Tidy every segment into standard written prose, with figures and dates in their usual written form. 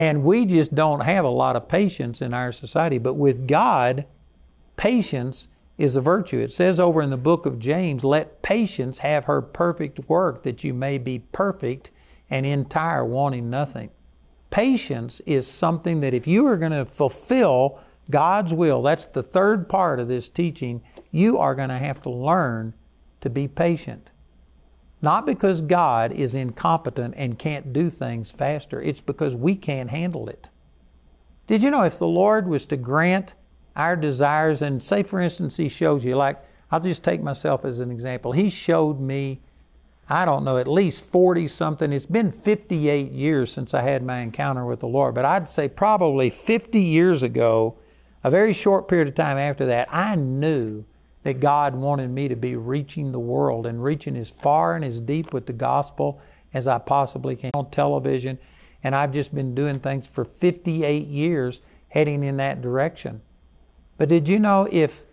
And we just don't have a lot of patience in our society. But with God, patience is a virtue. It says over in the book of James, let patience have her perfect work, that you may be perfect and entire, wanting nothing. Patience is something that if you are going to fulfill God's will, that's the third part of this teaching, you are going to have to learn to be patient. Not because God is incompetent and can't do things faster. It's because we can't handle it. Did you know if the Lord was to grant our desires, and say for instance He shows you, like I'll just take myself as an example. He showed me, I don't know, at least 40 something. It's been 58 years since I had my encounter with the Lord, but I'd say probably 50 years ago, a very short period of time after that, I knew that God wanted me to be reaching the world and reaching as far and as deep with the gospel as I possibly can on television. And I've just been doing things for 58 years heading in that direction. But did you know if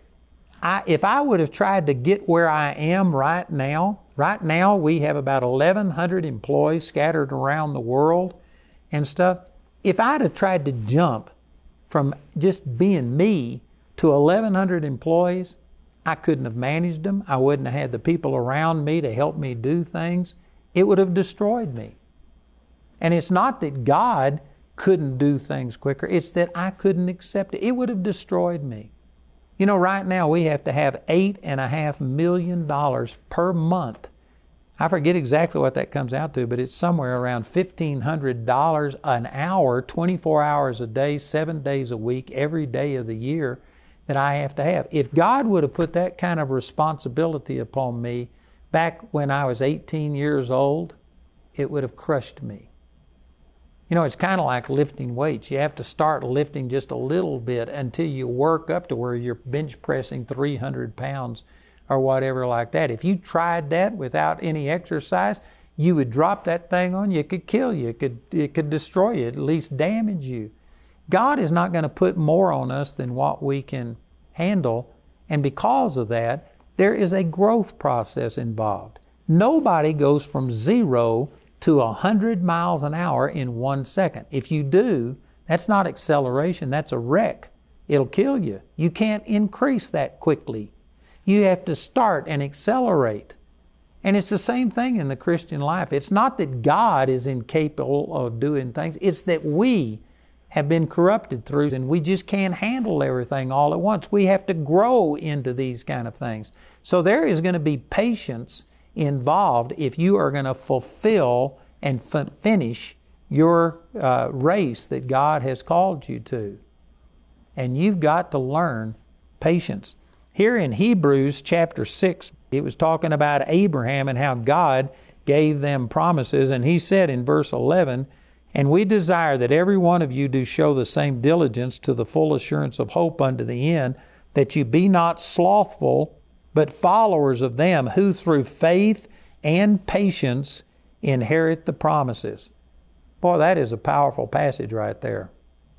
I would have tried to get where I am right now we have about 1,100 employees scattered around the world and stuff. If I'd have tried to jump from just being me to 1,100 employees, I couldn't have managed them. I wouldn't have had the people around me to help me do things. It would have destroyed me. And it's not that God couldn't do things quicker. It's that I couldn't accept it. It would have destroyed me. You know, right now we have to have $8.5 million per month. I forget exactly what that comes out to, but it's somewhere around $1,500 an hour, 24 hours a day, 7 days a week, every day of the year that I have to have. If God would have put that kind of responsibility upon me back when I was 18 years old, it would have crushed me. You know, it's kind of like lifting weights. You have to start lifting just a little bit until you work up to where you're bench pressing 300 pounds or whatever like that. If you tried that without any exercise, you would drop that thing on you. It could kill you. It could destroy you, at least damage you. God is not going to put more on us than what we can handle. And because of that, there is a growth process involved. Nobody goes from 0 to 100 miles an hour in 1 second. If you do, that's not acceleration, that's a wreck. It'll kill you. You can't increase that quickly. You have to start and accelerate. And it's the same thing in the Christian life. It's not that God is incapable of doing things. It's that we have been corrupted through, and we just can't handle everything all at once. We have to grow into these kind of things. So there is going to be patience involved if you are going to fulfill and finish your race that God has called you to. And you've got to learn patience. Here in Hebrews chapter 6, it was talking about Abraham and how God gave them promises. And he said in verse 11, and we desire that every one of you do show the same diligence to the full assurance of hope unto the end, that you be not slothful, but followers of them who through faith and patience inherit the promises. Boy, that is a powerful passage right there.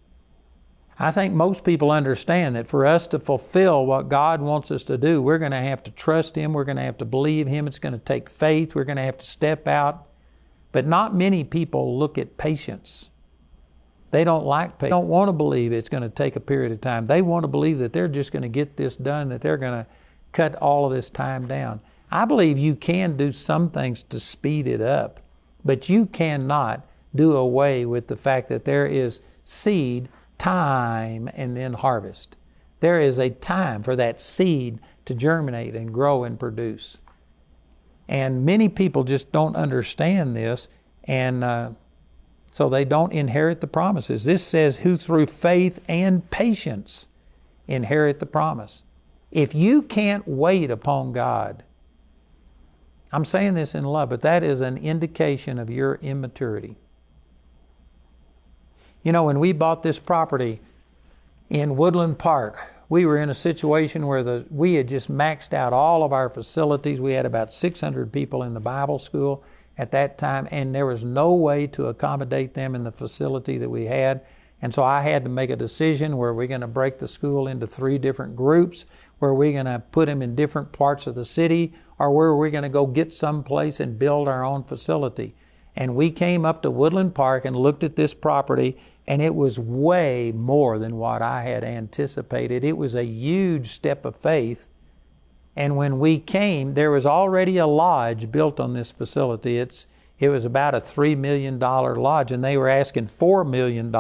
I think most people understand that for us to fulfill what God wants us to do, we're going to have to trust Him, we're going to have to believe Him, it's going to take faith, we're going to have to step out. But not many people look at patience. They don't like patience. They don't want to believe it's going to take a period of time. They want to believe that they're just going to get this done, that they're going to cut all of this time down. I believe you can do some things to speed it up, but you cannot do away with the fact that there is seed, time, and then harvest. There is a time for that seed to germinate and grow and produce. And many people just don't understand this, and so they don't inherit the promises. This says, who through faith and patience inherit the promise. If you can't wait upon God, I'm saying this in love, but that is an indication of your immaturity. You know, when we bought this property in Woodland Park, we were in a situation where we had just maxed out all of our facilities. We had about 600 people in the Bible school at that time, and there was no way to accommodate them in the facility that we had. And so I had to make a decision where we're going to break the school into 3 different groups, where we're going to put them in different parts of the city, or where we're going to go get someplace and build our own facility. And we came up to Woodland Park and looked at this property, And it was way more than what I had anticipated. It was a huge step of faith. And when we came, there was already a lodge built on this facility. It was about a $3 million lodge, and they were asking $4 million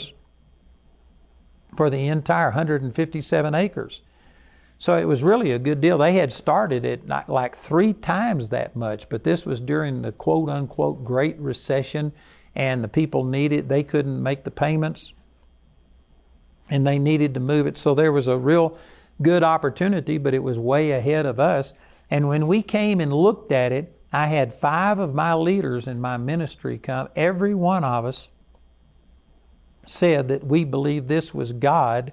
for the entire 157 acres. So it was really a good deal. They had started it like 3 times that much, but this was during the quote-unquote Great Recession, and the people they couldn't make the payments, and they needed to move it. So there was a real good opportunity, but it was way ahead of us. And when we came and looked at it, I had 5 of my leaders in my ministry come. Every one of us said that we believed this was God,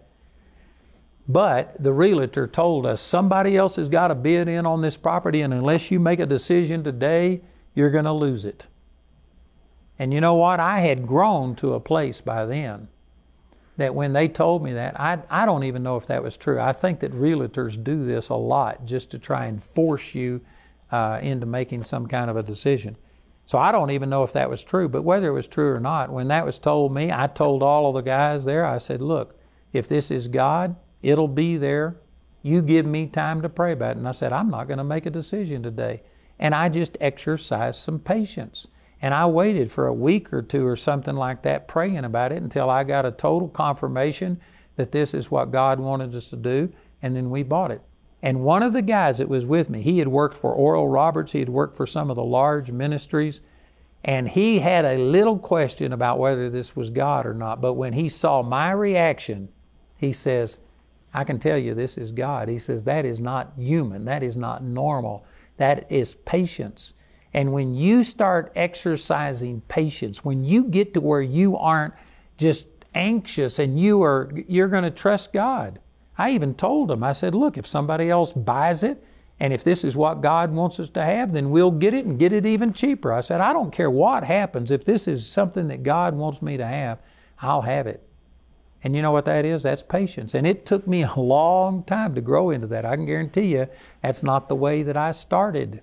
but the realtor told us somebody else has got to bid in on this property, and unless you make a decision today, you're going to lose it. And you know what? I had grown to a place by then that when they told me that, I don't even know if that was true. I think that realtors do this a lot just to try and force you into making some kind of a decision. So I don't even know if that was true, but whether it was true or not, when that was told me, I told all of the guys there, I said, look, if this is God, it'll be there. You give me time to pray about it. And I said, I'm not going to make a decision today. And I just exercised some patience. And I waited for a week or 2 or something like that praying about it until I got a total confirmation that this is what God wanted us to do. And then we bought it. And one of the guys that was with me, he had worked for Oral Roberts. He had worked for some of the large ministries. And he had a little question about whether this was God or not. But when he saw my reaction, he says, I can tell you this is God. He says, that is not human. That is not normal. That is patience. And when you start exercising patience, when you get to where you aren't just anxious and you're going to trust God. I even told him, I said, look, if somebody else buys it, and if this is what God wants us to have, then we'll get it and get it even cheaper. I said, I don't care what happens. If this is something that God wants me to have, I'll have it. And you know what that is? That's patience. And it took me a long time to grow into that. I can guarantee you that's not the way that I started.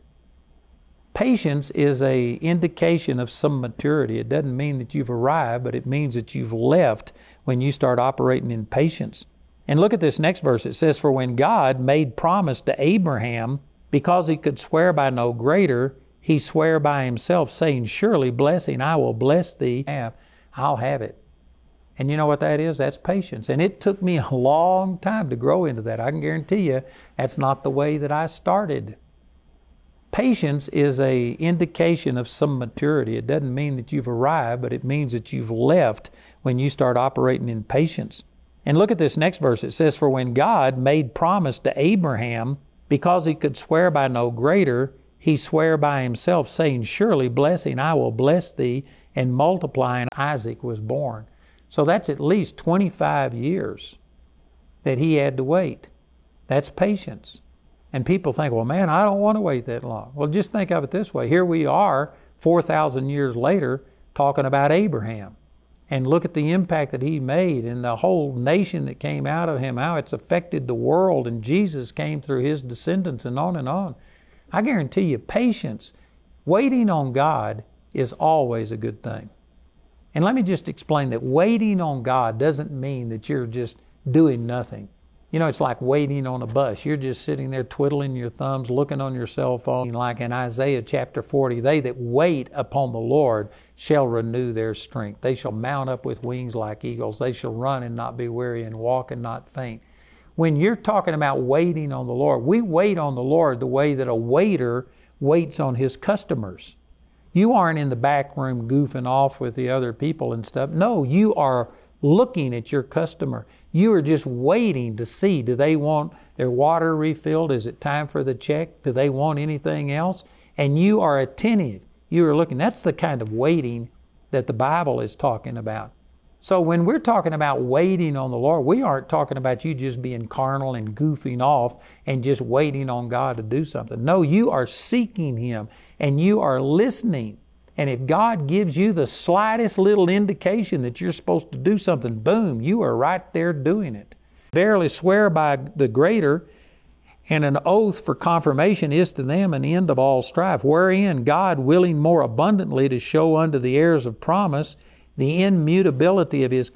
Patience is an indication of some maturity. It doesn't mean that you've arrived, but it means that you've left when you start operating in patience. And look at this next verse. It says, for when God made promise to Abraham, because he could swear by no greater, he sware by himself, saying, surely blessing, I will bless thee. I'll have it. And you know what that is? That's patience. And it took me a long time to grow into that. I can guarantee you that's not the way that I started. Patience is an indication of some maturity. It doesn't mean that you've arrived, but it means that you've left when you start operating in patience. And look at this next verse. It says, for when God made promise to Abraham, because he could swear by no greater, he sware by himself, saying, surely blessing, I will bless thee, and multiplying, Isaac was born. So that's at least 25 years that he had to wait. That's patience. And people think, well, man, I don't want to wait that long. Well, just think of it this way. Here we are, 4,000 years later, talking about Abraham. And look at the impact that he made and the whole nation that came out of him, how it's affected the world, and Jesus came through his descendants and on and on. I guarantee you, patience, waiting on God is always a good thing. And let me just explain that waiting on God doesn't mean that you're just doing nothing. You know, it's like waiting on a bus. You're just sitting there twiddling your thumbs, looking on your cell phone. Like in Isaiah chapter 40, they that wait upon the Lord shall renew their strength. They shall mount up with wings like eagles. They shall run and not be weary and walk and not faint. When you're talking about waiting on the Lord, we wait on the Lord the way that a waiter waits on his customers. You aren't in the back room goofing off with the other people and stuff. No, you are looking at your customer. You are just waiting to see, do they want their water refilled? Is it time for the check? Do they want anything else? And you are attentive. You are looking. That's the kind of waiting that the Bible is talking about. So when we're talking about waiting on the Lord, we aren't talking about you just being carnal and goofing off and just waiting on God to do something. No, you are seeking Him and you are listening. And if God gives you the slightest little indication that you're supposed to do something, boom, you are right there doing it. Verily swear by the greater, and an oath for confirmation is to them an end of all strife, wherein God willing more abundantly to show unto the heirs of promise the immutability of His